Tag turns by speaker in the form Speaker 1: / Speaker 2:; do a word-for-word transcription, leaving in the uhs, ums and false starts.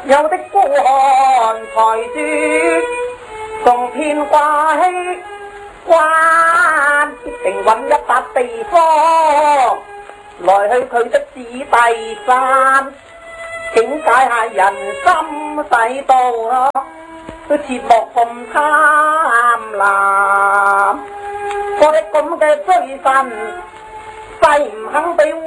Speaker 1: 有的孤寒才說送天掛希關，必定揾一笪地方來去佢的子弟山，境界下人心世道都切莫咁貪婪，我哋咁嘅追神，誓唔肯俾